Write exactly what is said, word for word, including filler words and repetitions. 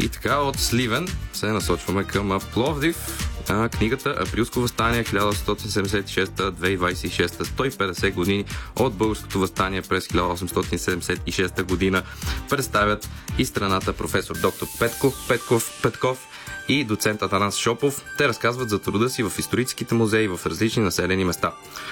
И така от Сливен се насочваме към Пловдив. А, книгата Априлско въстание хиляда осемстотин седемдесет и шеста до две хиляди двадесет и шеста, сто и петдесет години от българското въстание през хиляда осемстотин седемдесет и шеста година, представят и страната професор доктор Петков, Петков, Петков и доцент Атанас Шопов. Те разказват за труда си в историческите музеи в различни населени места.